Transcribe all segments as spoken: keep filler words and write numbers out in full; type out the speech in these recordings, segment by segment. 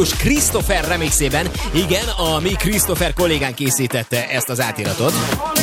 Christopher remixében, igen, a mi Christopher kollégán készítette ezt az átiratot.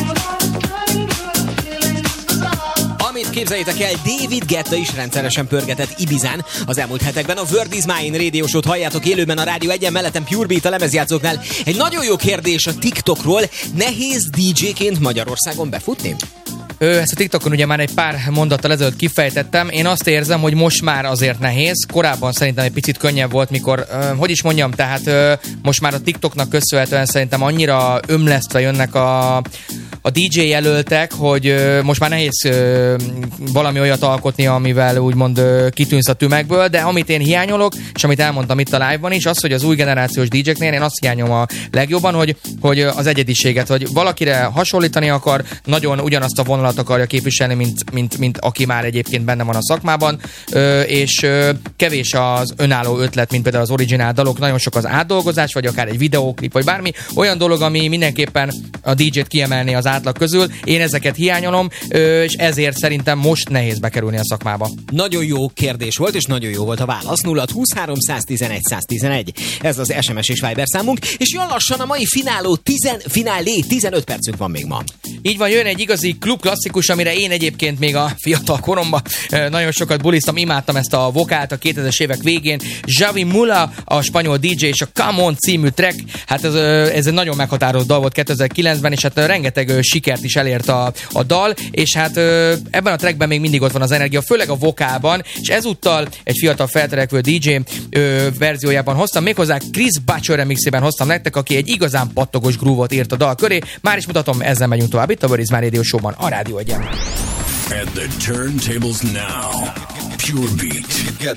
Amit képzeljétek el, David Guetta is rendszeresen pörgetett Ibizán az elmúlt hetekben. A Word is Mine Radio Show-t halljátok élőben a Rádió egyen, mellettem Pure Beat a lemezjátszóknál. Egy nagyon jó kérdés a TikTokról: nehéz dé dzséként Magyarországon befutni? Ö, ezt a TikTokon ugye már egy pár mondattal ezelőtt kifejtettem. Én azt érzem, hogy most már azért nehéz. Korábban szerintem egy picit könnyebb volt, mikor, ö, hogy is mondjam, tehát ö, most már a TikToknak köszönhetően szerintem annyira ömlesztve jönnek a, a dé dzsé jelöltek, hogy ö, most már nehéz ö, valami olyat alkotni, amivel úgymond ö, kitűnsz a tömegből, de amit én hiányolok, és amit elmondtam itt a live-ban is, az, hogy az új generációs dé dzséknél én azt hiányolom a legjobban, hogy, hogy az egyediséget, hogy valakire hasonlítani akar, nagyon ugyanazt a vonalat akarja képviselni, mint, mint, mint aki már egyébként benne van a szakmában, ö, és ö, kevés az önálló ötlet, mint például az originál dalok, nagyon sok az átdolgozás, vagy akár egy videóklip, vagy bármi, olyan dolog, ami mindenképpen a dé dzsét kiemelni az átlag közül. Én ezeket hiányolom, ö, és ezért szerintem most nehéz bekerülni a szakmába. Nagyon jó kérdés volt, és nagyon jó volt a válasz. nulla húszhárom száztizenegy száztizenegy. Ez az es em es és Viber számunk, és jön lassan a mai fináló, tizen, finálé, tizenöt percünk van még ma. Így van, jön egy igazi klub klasszikus, amire én egyébként még a fiatal koromban nagyon sokat buliztam, imádtam ezt a vokált a kétezres évek végén. Javi Mula, a spanyol dé dzsé, és a Come On című track, hát ez, ez egy nagyon meghatározó dal volt kétezer-kilencben, és hát rengeteg sikert is elért a, a dal, és hát ebben a trackben még mindig ott van az energia, főleg a vokálban, és ezúttal egy fiatal feltörekvő dé dzsé verziójában hoztam, méghozzá Chris Butcher remixében hoztam nektek, aki egy igazán pattogos groove-ot írt a dal köré. Már is mutatom, ezzel megyünk tovább itt a Word is Mine Radio Show-ban, a Rádió egyen. At the turntables now, Pure Beat. Get